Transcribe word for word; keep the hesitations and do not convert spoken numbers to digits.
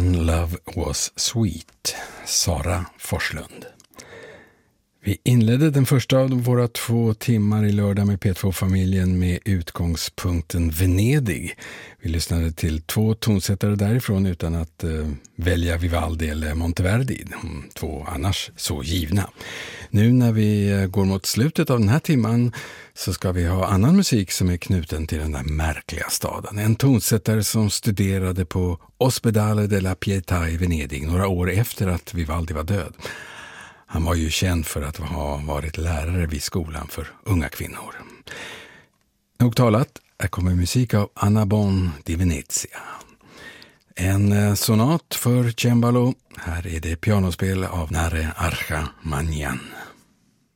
When Love Was Sweet, Sara Forslund. Vi inledde den första av våra två timmar i lördag med P två-familjen med utgångspunkten Venedig. Vi lyssnade till två tonsättare därifrån utan att eh, välja Vivaldi eller Monteverdi, de två annars så givna. Nu när vi eh, går mot slutet av den här timman så ska vi ha annan musik som är knuten till den där märkliga staden. En tonsättare som studerade på Ospedale della Pietà i Venedig några år efter att Vivaldi var död. Han var ju känd för att ha varit lärare vid skolan för unga kvinnor. Nog talat, här kommer musik av Anna Bon di Venezia. En sonat för cembalo. Här är det pianospel av Nare Archa Magnan.